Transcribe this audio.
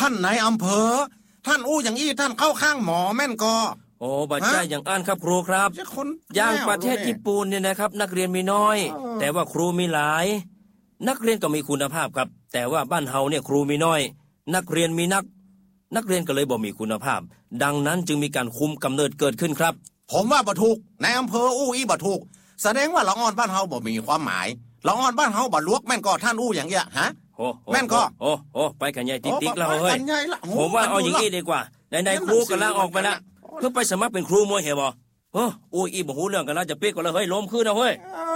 ท่านนายอำเภอท่านอู้อย่างอี้ท่านเข้าข้างหมอแม่นก็โอ้บัดใจอย่างอ่านครับครูครับอย่างประเทศญี่ปุ่นเนี่ยนะครับนักเรียนมีน้อยแต่ว่าครูมีหลายนักเรียนก็มีคุณภาพครับแต่ว่าบ้านเฮาเนี่ยครูมีน้อยนักเรียนมีนักเรียนก็เลยบ่มีคุณภาพดังนั้นจึงมีการคุมกำเนิดเกิดขึ้นครับผมว่าบ่ถูกนายอำเภออู้อี้บ่ถูกแสดงว่าละอ่อนบ้านเฮาบ่มีความหมายละอ่อนบ้านเฮาบ่ลวกแม่นก็ท่านอู้อย่างเงี้ยฮะแม่นก็โอ้ไปกันใหญ่ติ๊กๆแล้วเฮ้ยผมว่าเอาอย่างนี้ดีกว่าในครูก็ลาออกไปละเพื่อไปสมัครเป็นครูมวยเหรออู้อี้บ่ฮู้เรื่องกันแล้วจะเป๊กก็เลยเฮ้ยล้มขึ้นนะเฮ้ย